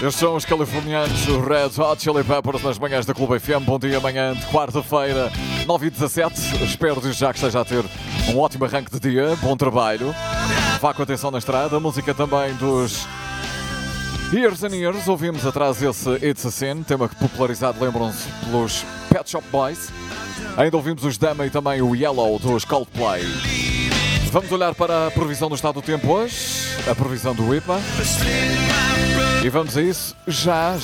Estes são os californianos, os Red Hot Chili Peppers, nas manhãs da Clube FM. Bom dia, amanhã de quarta-feira, 9h17. Espero desde já que esteja a ter um ótimo arranque de dia. Bom trabalho. Vá com atenção na estrada. A música também dos Years and Years. Ouvimos atrás esse It's a Sin, tema que popularizado, lembram-se, pelos Pet Shop Boys. Ainda ouvimos os Dama e também o Yellow dos Coldplay. Vamos olhar para a previsão do estado do tempo hoje, a previsão do IPA. E vamos a isso já.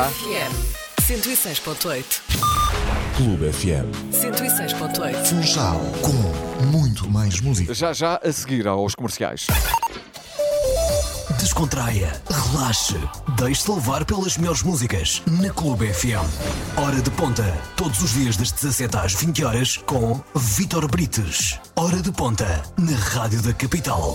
106.8 Clube FM 106.8 Funchal, com muito mais música. Já a seguir aos comerciais. Descontraia, relaxe, deixe-se levar pelas melhores músicas na Clube FM. Hora de ponta, todos os dias das 17 às 20 horas com Vítor Brites. Hora de ponta, na Rádio da Capital.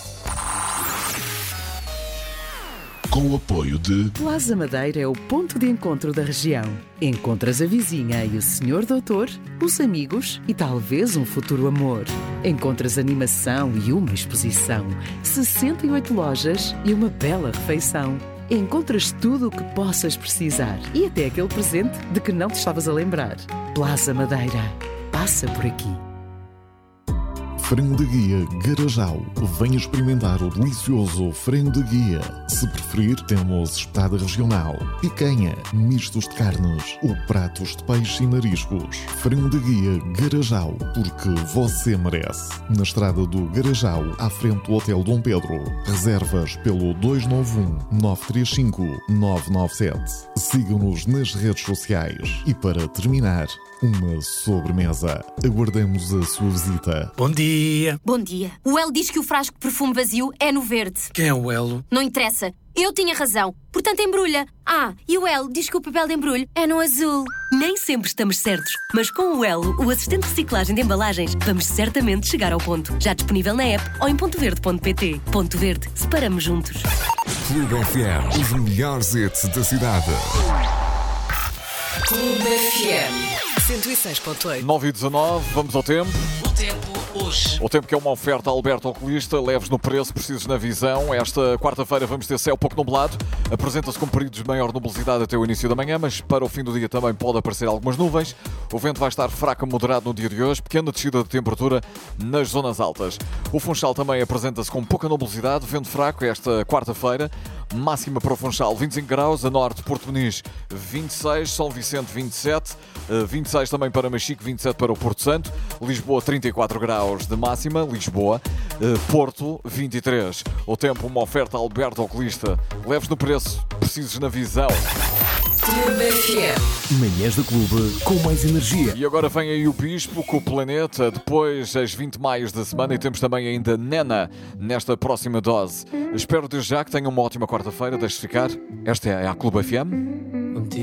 Com o apoio de Plaza Madeira é o ponto de encontro da região. Encontras a vizinha e o senhor doutor, os amigos e talvez um futuro amor. Encontras animação e uma exposição, 68 lojas e uma bela refeição. Encontras tudo o que possas precisar e até aquele presente de que não te estavas a lembrar. Plaza Madeira. Passa por aqui. Frango de Guia Garajal. Venha experimentar o delicioso frango de guia. Se preferir, temos espetada regional, picanha, mistos de carnes ou pratos de peixe e mariscos. Frango de Guia Garajal, porque você merece. Na estrada do Garajal, à frente do Hotel Dom Pedro. Reservas pelo 291-935-997. Sigam-nos nas redes sociais. E para terminar, uma sobremesa. Aguardamos a sua visita. Bom dia. Bom dia. O Elo diz que o frasco de perfume vazio é no verde. Quem é o Elo? Não interessa. Eu tinha razão. Portanto, embrulha. E o Elo diz que o papel de embrulho é no azul. Nem sempre estamos certos, mas com o Elo, o assistente de reciclagem de embalagens, vamos certamente chegar ao ponto. Já disponível na app ou em pontoverde.pt. Ponto Verde. Separamos juntos. Clube FM, os melhores hits da cidade. Clube FM 106.8 9h19, vamos ao tempo. O tempo hoje. O tempo que é uma oferta a Alberto Oculista, leves no preço, precisos na visão. Esta quarta-feira vamos ter céu pouco nublado. Apresenta-se com períodos de maior nubosidade até o início da manhã, mas para o fim do dia também pode aparecer algumas nuvens. O vento vai estar fraco a moderado no dia de hoje, pequena descida de temperatura nas zonas altas. O Funchal também apresenta-se com pouca nubosidade, vento fraco esta quarta-feira. Máxima para o Funchal 25 graus, a norte Porto Muniz 26, São Vicente 27, 26 também para Machico, 27 para o Porto Santo, Lisboa 34 graus de máxima, Lisboa, Porto 23. O tempo, uma oferta a Alberto Oculista, leves no preço, precisos na visão. Clube FM. Manhãs do Clube com mais energia. E agora vem aí o Bispo com o Planeta, depois as 20 maias da semana, e temos também ainda Nena nesta próxima dose. Espero desde já que tenham uma ótima quarta-feira. Deixe-se ficar. Esta é a Clube FM.